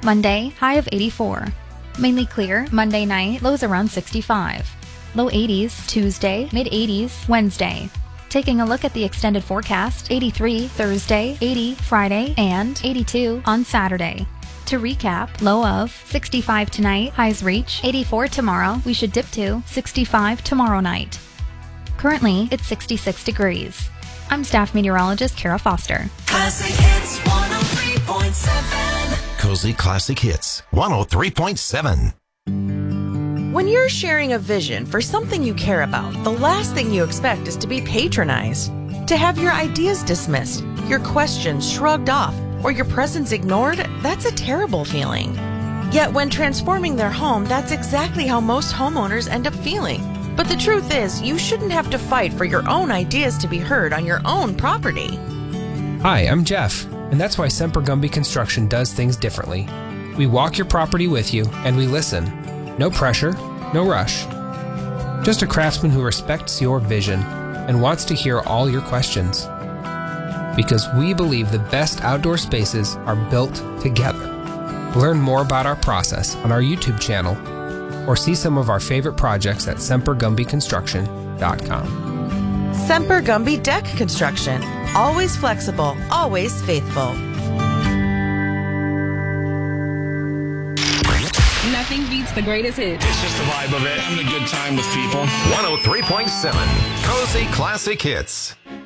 Monday, high of 84. Mainly clear, Monday night, lows around 65. Low 80s, Tuesday, mid-80s, Wednesday. Taking a look at the extended forecast, 83 Thursday, 80 Friday, and 82 on Saturday. To recap, low of 65 tonight, highs reach 84 tomorrow, we should dip to 65 tomorrow night. Currently, it's 66 degrees. I'm staff meteorologist Kara Foster. Classic Hits 103.7. Cozy Classic Hits 103.7. When you're sharing a vision for something you care about, the last thing you expect is to be patronized, to have your ideas dismissed, your questions shrugged off, or your presence ignored. That's a terrible feeling. Yet when transforming their home, that's exactly how most homeowners end up feeling. But the truth is, you shouldn't have to fight for your own ideas to be heard on your own property. Hi, I'm Jeff, and that's why Semper Gumby Construction does things differently. We walk your property with you, and we listen. No pressure, no rush. Just a craftsman who respects your vision and wants to hear all your questions. Because we believe the best outdoor spaces are built together. Learn more about our process on our YouTube channel or see some of our favorite projects at sempergumbyconstruction.com. Semper Gumby Deck Construction. Always flexible, always faithful. Nothing beats the greatest hits. It's just the vibe of it. Having a good time with people. 103.7. Cozy Classic Hits.